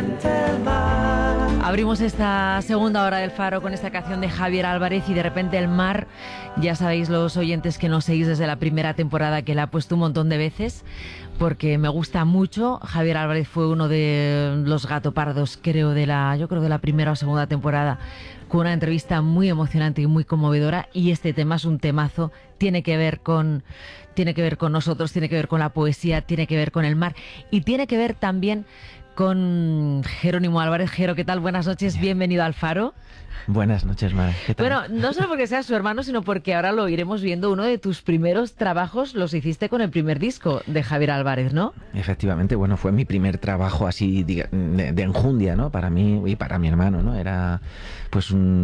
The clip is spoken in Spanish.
Abrimos esta segunda hora del Faro con esta canción de Javier Álvarez y de repente el mar, ya sabéis los oyentes que nos seguís desde la primera temporada que la he puesto un montón de veces porque me gusta mucho. Javier Álvarez fue uno de los gatopardos, creo de la primera o segunda temporada, con una entrevista muy emocionante y muy conmovedora, y este tema es un temazo, tiene que ver con nosotros, tiene que ver con la poesía, tiene que ver con el mar y tiene que ver también con Jerónimo Álvarez. Jero, ¿qué tal? Buenas noches, bienvenido al Faro. Buenas noches, Mar. ¿Qué tal? Bueno, no solo porque seas su hermano, sino porque ahora lo iremos viendo. Uno de tus primeros trabajos los hiciste con el primer disco de Javier Álvarez, ¿no? Efectivamente, bueno, fue mi primer trabajo así de enjundia, ¿no? Para mí y para mi hermano, ¿no? Era pues un